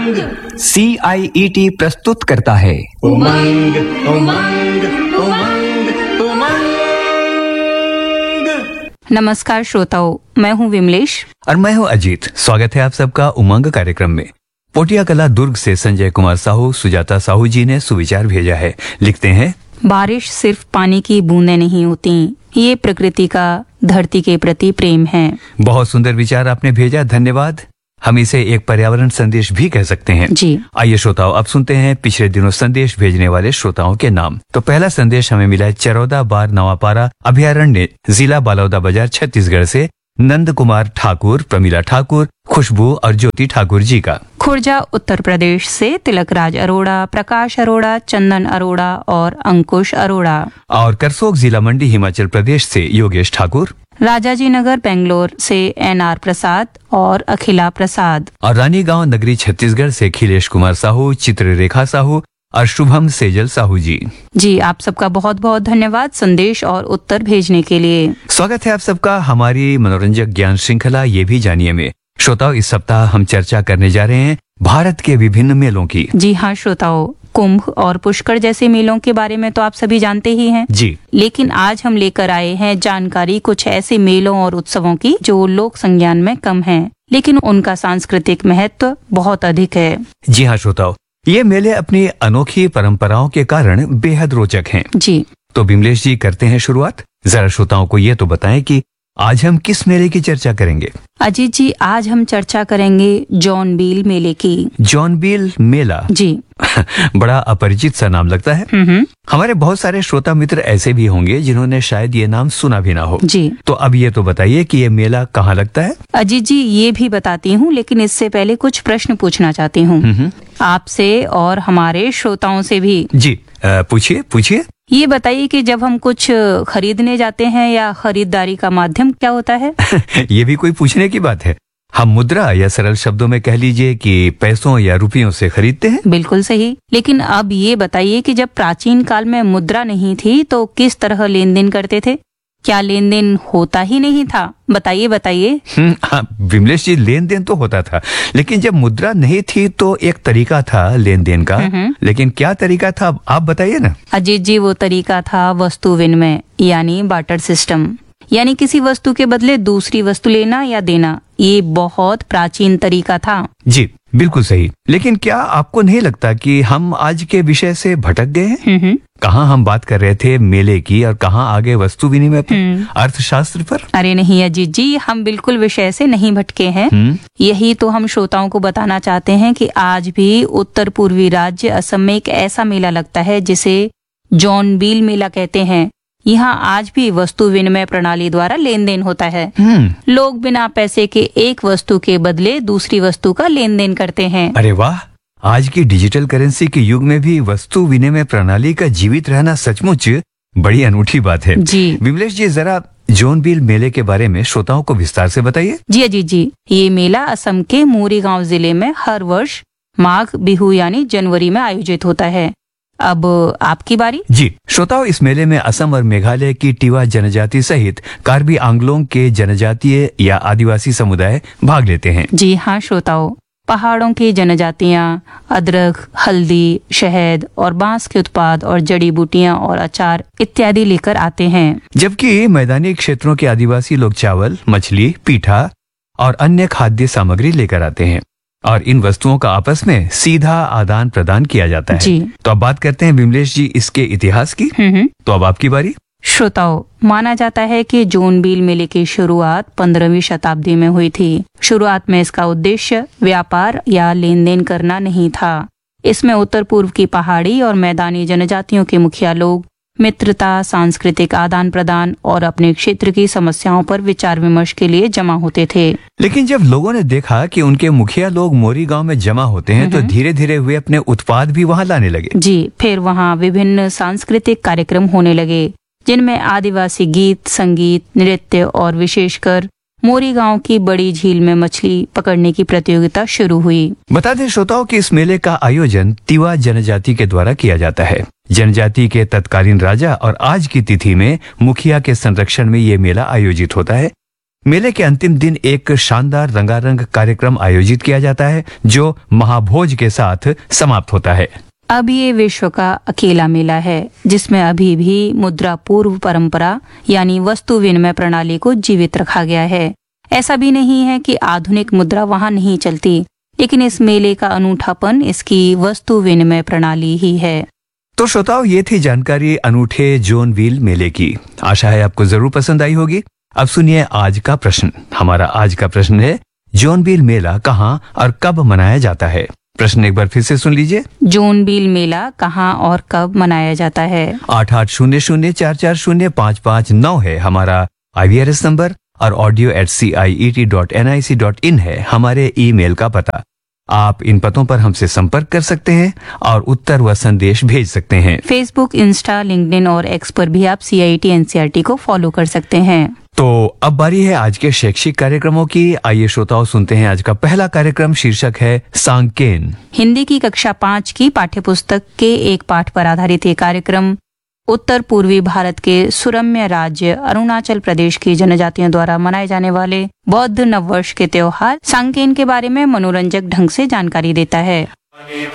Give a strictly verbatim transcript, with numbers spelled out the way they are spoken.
उमंग सी आई E T प्रस्तुत करता है उमंग उमंग उमंग उमंग। नमस्कार श्रोताओं, मैं हूं विमलेश और मैं हूं अजीत। स्वागत है आप सबका उमंग कार्यक्रम में। पोटिया कला दुर्ग से संजय कुमार साहू सुजाता साहू जी ने सुविचार भेजा है। लिखते हैं, बारिश सिर्फ पानी की बूंदें नहीं होती, ये प्रकृति का धरती के प्रति प्रेम है। बहुत सुंदर विचार आपने भेजा, धन्यवाद। हम इसे एक पर्यावरण संदेश भी कह सकते हैं। जी आइए श्रोताओं, अब सुनते हैं पिछले दिनों संदेश भेजने वाले श्रोताओं के नाम। तो पहला संदेश हमें मिला है चरौदा बार नवापारा अभयारण्य, जिला बालौदा बाजार, छत्तीसगढ़ से नंद कुमार ठाकुर, प्रमीला ठाकुर, खुशबू और ज्योति ठाकुर जी का। खुर्जा उत्तर प्रदेश से तिलकराज अरोड़ा, प्रकाश अरोड़ा, चंदन अरोड़ा और अंकुश अरोड़ा। और करसोग जिला मंडी हिमाचल प्रदेश से योगेश ठाकुर। राजाजी नगर बेंगलोर से एन आर प्रसाद और अखिला प्रसाद। और रानी गांव नगरी छत्तीसगढ़ से खिलेश कुमार साहू, चित्ररेखा साहू और शुभम सेजल साहू जी। जी, आप सबका बहुत बहुत धन्यवाद संदेश और उत्तर भेजने के लिए। स्वागत है आप सबका हमारी मनोरंजक ज्ञान श्रृंखला ये भी जानिए में। श्रोताओं, इस सप्ताह हम चर्चा करने जा रहे हैं भारत के विभिन्न मेलों की। जी हाँ श्रोताओं, कुंभ और पुष्कर जैसे मेलों के बारे में तो आप सभी जानते ही हैं। जी, लेकिन आज हम लेकर आए हैं जानकारी कुछ ऐसे मेलों और उत्सवों की जो लोक संज्ञान में कम हैं, लेकिन उनका सांस्कृतिक महत्व बहुत अधिक है। जी हाँ श्रोताओं, ये मेले अपनी अनोखी परंपराओं के कारण बेहद रोचक हैं। जी तो बिमलेश जी, करते हैं शुरुआत। जरा श्रोताओं को ये तो बताएं कि आज हम किस मेले की चर्चा करेंगे। अजीत जी, आज हम चर्चा करेंगे जॉनबिल मेले की। जॉनबिल मेला, जी बड़ा अपरिचित सा नाम लगता है। हम्म हमारे बहुत सारे श्रोता मित्र ऐसे भी होंगे जिन्होंने शायद ये नाम सुना भी ना हो। जी तो अब ये तो बताइए कि ये मेला कहाँ लगता है। अजीत जी, ये भी बताती हूँ, लेकिन इससे पहले कुछ प्रश्न पूछना चाहती हूँ आपसे और हमारे श्रोताओं से भी। जी पूछिए पूछिए। ये बताइए कि जब हम कुछ खरीदने जाते हैं या खरीदारी का माध्यम क्या होता है? ये भी कोई पूछने की बात है। हम मुद्रा या सरल शब्दों में कह लीजिए कि पैसों या रुपयों से खरीदते हैं। बिल्कुल सही। लेकिन अब ये बताइए कि जब प्राचीन काल में मुद्रा नहीं थी तो किस तरह लेन देन करते थे? क्या लेन देन होता ही नहीं था? बताइए बताइए। विमलेश जी, लेन देन तो होता था, लेकिन जब मुद्रा नहीं थी तो एक तरीका था लेन देन का। लेकिन क्या तरीका था आप बताइए ना। अजीत जी, वो तरीका था वस्तु विनिमय यानी बार्टर सिस्टम, यानी किसी वस्तु के बदले दूसरी वस्तु लेना या देना। ये बहुत प्राचीन तरीका था। जी बिल्कुल सही। लेकिन क्या आपको नहीं लगता कि हम आज के विषय से भटक गए हैं? कहाँ हम बात कर रहे थे मेले की और कहाँ आगे वस्तु विनिमय पर, अर्थशास्त्र पर। अरे नहीं अजीत जी, हम बिल्कुल विषय से नहीं भटके हैं। यही तो हम श्रोताओं को बताना चाहते हैं कि आज भी उत्तर पूर्वी राज्य असम में एक ऐसा मेला लगता है जिसे जॉनबिल मेला कहते हैं। यहाँ आज भी वस्तु विनिमय प्रणाली द्वारा लेन देन होता है। लोग बिना पैसे के एक वस्तु के बदले दूसरी वस्तु का लेन देन करते हैं। अरे वाह, आज की डिजिटल करेंसी के युग में भी वस्तु विनिमय प्रणाली का जीवित रहना सचमुच बड़ी अनूठी बात है। जी विमलेश जी, जरा जॉनबिल मेले के बारे में श्रोताओं को विस्तार से बताइए। जी अजीत जी, ये मेला असम के मोरीगांव जिले में हर वर्ष माघ बिहू यानी जनवरी में आयोजित होता है। अब आपकी बारी। जी श्रोताओं, इस मेले में असम और मेघालय की टिवा जनजाति सहित कार्बी आंग्लोंग के जनजातीय या आदिवासी समुदाय भाग लेते हैं। जी हाँ श्रोताओं, पहाड़ों की जनजातियाँ अदरक, हल्दी, शहद और बांस के उत्पाद और जड़ी बूटियाँ और अचार इत्यादि लेकर आते हैं, जबकि मैदानी क्षेत्रों के आदिवासी लोग चावल, मछली, पीठा और अन्य खाद्य सामग्री लेकर आते हैं और इन वस्तुओं का आपस में सीधा आदान प्रदान किया जाता है। जी तो अब बात करते हैं विमलेश जी इसके इतिहास की। तो अब आपकी बारी। श्रोताओं, माना जाता है कि जॉनबिल मेले की शुरुआत पंद्रहवीं शताब्दी में हुई थी। शुरुआत में इसका उद्देश्य व्यापार या लेन देन करना नहीं था। इसमें उत्तर पूर्व की पहाड़ी और मैदानी जनजातियों के मुखिया लोग मित्रता, सांस्कृतिक आदान प्रदान और अपने क्षेत्र की समस्याओं पर विचार विमर्श के लिए जमा होते थे। लेकिन जब लोगों ने देखा कि उनके मुखिया लोग मोरी गांव में जमा होते हैं तो धीरे धीरे वे अपने उत्पाद भी वहां लाने लगे। जी, फिर वहां विभिन्न सांस्कृतिक कार्यक्रम होने लगे जिनमें आदिवासी गीत, संगीत, नृत्य और विशेषकर मोरी गांव की बड़ी झील में मछली पकड़ने की प्रतियोगिता शुरू हुई। बता दें श्रोताओं कि इस मेले का आयोजन तिवा जनजाति के द्वारा किया जाता है। जनजाति के तत्कालीन राजा और आज की तिथि में मुखिया के संरक्षण में ये मेला आयोजित होता है। मेले के अंतिम दिन एक शानदार रंगारंग कार्यक्रम आयोजित किया जाता है जो महाभोज के साथ समाप्त होता है। अब ये विश्व का अकेला मेला है जिसमें अभी भी मुद्रा पूर्व परंपरा यानी वस्तु विनिमय प्रणाली को जीवित रखा गया है। ऐसा भी नहीं है कि आधुनिक मुद्रा वहाँ नहीं चलती, लेकिन इस मेले का अनूठापन इसकी वस्तु विनिमय प्रणाली ही है। तो श्रोताओ, ये थी जानकारी अनूठे जोनविल मेले की। आशा है आपको जरूर पसंद आई होगी। अब सुनिए आज का प्रश्न। हमारा आज का प्रश्न है, जोनविल मेला कहाँ और कब मनाया जाता है? प्रश्न एक बार फिर से सुन लीजिए। जोनविल मेला कहाँ और कब मनाया जाता है? आठ आठ शून्य शून्य चार चार शून्य पाँच पाँच नौ है हमारा आई वी आर एस नंबर और audio eight C I E T dot N I C dot in है हमारे ईमेल का पता। आप इन पतों पर हमसे संपर्क कर सकते हैं और उत्तर व संदेश भेज सकते हैं। फेसबुक, इंस्टा, लिंक्डइन और एक्स पर भी आप सी I T N C R T को फॉलो कर सकते हैं। तो अब बारी है आज के शैक्षिक कार्यक्रमों की। आइए श्रोताओं, सुनते हैं आज का पहला कार्यक्रम। शीर्षक है सांकेन। हिंदी की कक्षा पाँच की पाठ्यपुस्तक के एक पाठ पर आधारित ये कार्यक्रम उत्तर पूर्वी भारत के सुरम्य राज्य अरुणाचल प्रदेश की जनजातियों द्वारा मनाए जाने वाले बौद्ध नववर्ष के त्योहार सांकेन के बारे में मनोरंजक ढंग से जानकारी देता है।